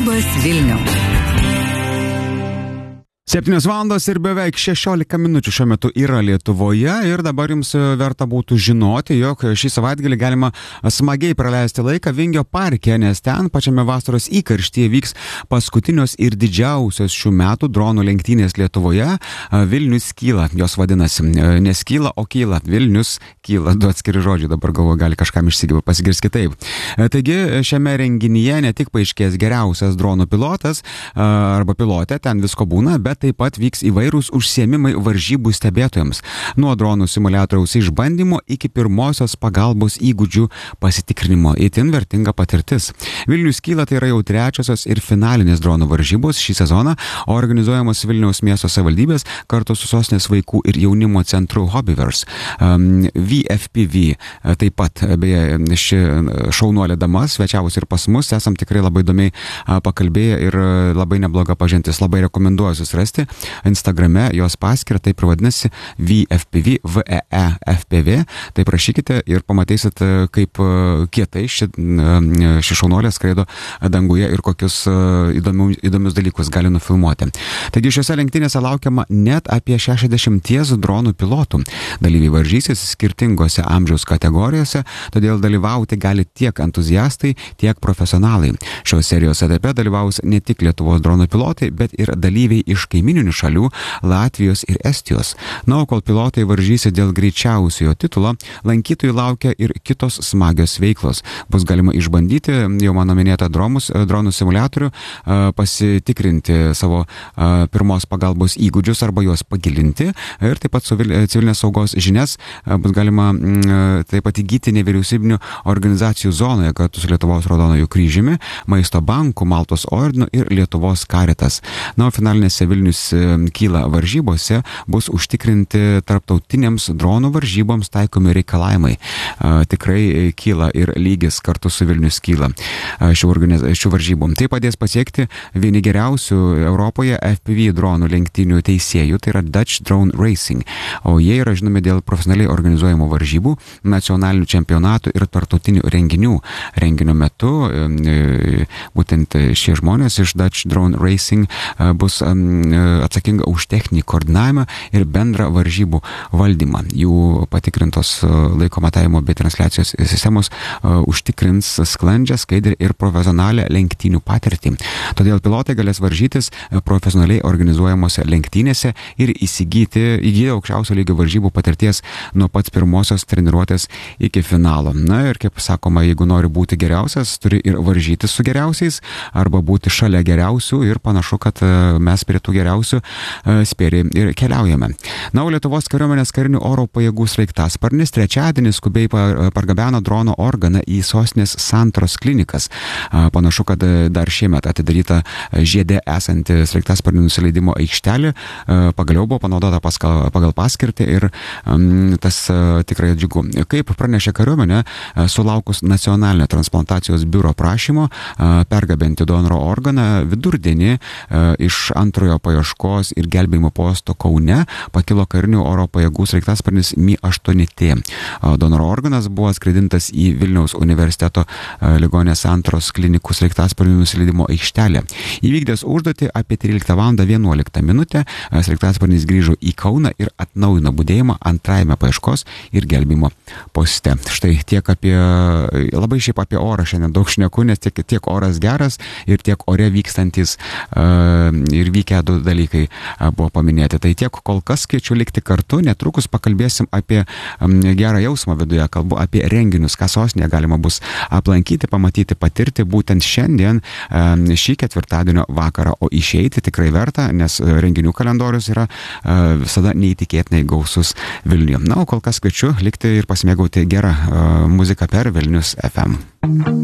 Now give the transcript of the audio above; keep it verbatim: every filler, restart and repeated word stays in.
Labas Vilniau. septynios valandos ir beveik šešiolika minučių šiuo metu yra Lietuvoje ir dabar jums verta būtų žinoti, jog šį savaitgalį galima smagiai praleisti laiką Vingio parke, nes ten pačiame vasaros įkarštyje vyks paskutinios ir didžiausios šių metų dronų lenktynės Lietuvoje. Vilnius kyla, jos vadinasi. Neskyla, o kyla. Vilnius kyla. Du atskiri žodžiai, dabar galvoju, gali kažkam išsigirti, pasigirs kitaip. Taigi šiame renginyje ne tik paaiškės geriausias dronų pilotas arba pilotė, ten visko būna, bet taip pat vyks įvairūs užsiėmimai varžybų stebėtojams. Nuo dronų simuliatoriaus išbandymo iki pirmosios pagalbos įgūdžių pasitikrinimo. Itin vertinga patirtis. Vilnius kyla tai yra jau trečiosios ir finalinės dronų varžybos šį sezoną, organizuojamos Vilniaus miesto savivaldybės kartu su sostinės vaikų ir jaunimo centru Hobbyverse. Um, V F P V taip pat, beje, ši šaunuolė dama svečiavus ir pas mus, esam tikrai labai įdomiai pakalbėję ir labai nebloga pažintis. Labai rekomenduoju susirasti Instagrame jos paskyrą, taip ir vadinasi V F P V, V E E F P V. Tai prašykite ir pamatysit, kaip kietai ši, ši šaunuolė skraido danguje ir kokius įdomius, įdomius dalykus gali nufilmuoti. Taigi šiuose lenktynėse laukiama net apie šešiasdešimties dronų pilotų. Dalyviai varžysis skirtingose amžiaus kategorijose, todėl dalyvauti gali tiek entuziastai, tiek profesionalai. Šios serijos etape dalyvaus ne tik Lietuvos dronų pilotai, bet ir dalyviai iš kaimininių šalių Latvijos ir Estijos. Na, o kol pilotai varžysi dėl greičiausiojo titulo, lankytojų laukia ir kitos smagios veiklos. Bus galima išbandyti jau mano minėtą dromus, dronų simuliatorių, pasitikrinti savo pirmos pagalbos įgūdžius arba juos pagilinti ir taip pat su civilinės saugos žinias bus galima taip pat įgyti nevyriausybinių organizacijų zonoje kartu su Lietuvos Raudonojo kryžiumi, Maisto banku, Maltos ordinu ir Lietuvos Caritas. Na, o finalinėse Vilnius kyla varžybose bus užtikrinti tarptautinėms dronų varžyboms taikomi reikalavimai. Tikrai kyla ir lygis kartu su Vilnius kyla šių, organiz... šių varžybų. Tai padės pasiekti vieni geriausių Europoje F P V dronų lenktynių teisėjų, tai yra Dutch Drone Racing. O jie yra žinomi dėl profesionaliai organizuojamų varžybų, nacionalinių čempionatų ir tarptautinių renginių. Renginio metu būtent šie žmonės iš Dutch Drone Racing bus atsakinga už techninį koordinavimą ir bendrą varžybų valdymą. Jų patikrintos laiko matavimo bei transliacijos sistemos užtikrins sklandžią, skaidrią ir profesionalią lenktynių patirtį. Todėl pilotai galės varžytis profesionaliai organizuojamose lenktynėse ir įsigyti, įgyti aukščiausio lygio varžybų patirties nuo pats pirmosios treniruotės iki finalo. Na ir kaip sakoma, jeigu nori būti geriausias, turi ir varžytis su geriausiais arba būti šalia geriausių ir panašu, kad mes prie tų geriausių spėriai ir keliaujame. Na, o Lietuvos kariuomenės karinių oro pajėgų sraigtasparnis trečiadienį skubiai pargabeno drono organą į sostinės Santaros klinikas. Panašu, kad dar šiemet atidaryta Žiede esanti sraigtasparnių nusileidimo aikštelė pagaliau buvo panaudota paskal, pagal paskirtį ir um, tas uh, tikrai džiugu. Kaip pranešė kariuomenė, uh, sulaukus nacionalinio transplantacijos biuro prašymo uh, pergabenti donoro organą vidurdienį uh, iš antrojo paieškos ir gelbėjimo posto Kaune pakilo karinių oro pajėgų sraigtasparnis Mi aštuoni T. Uh, donoro organas buvo skraidintas į Vilniaus universiteto uh, ligoninės Santaros klinikų sraigtasparnių nusileidimo aikštelę. Įvykdęs užduotį apie tryliktą valandą vienuoliktą minutę, uh, sraigtasparnis grįžo į Kauną ir atnaujino budėjimą antrajame paieškos ir gelbėjimo poste. Štai tiek apie, labai šiaip apie orą šiandien daug šneku, nes tiek, tiek oras geras ir tiek ore vykstantis uh, ir vykę du dalykai uh, buvo paminėti. Tai tiek kol kas kviečiu likti kartu, netrukus pakalbėsim apie um, gerą jausmą viduje, kalbu apie renginius, ką sostinėje galima bus aplankyti, pamatyti, patirti būtent šiandien um, šį ketvirtadienio vakarą, o išeiti tikrai verta, nes renginių kalendorius yra uh, visada neįtikėtinai gausus Vilniuje. Na, o kol kas kviečiu likti ir pasimėgauti gerą uh, muziką per Vilnius F M.